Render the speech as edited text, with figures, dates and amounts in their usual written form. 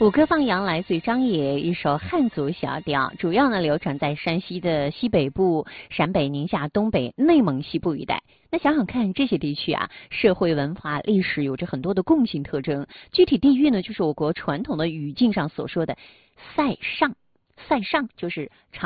《五歌放羊》来自于张也，一首汉族小调，主要呢流传在山西的西北部、陕北、宁夏、东北、内蒙西部一带。那想想看，这些地区啊，社会文化历史有着很多的共性特征。具体地域呢，就是我国传统的语境上所说的“塞上”，塞上就是长。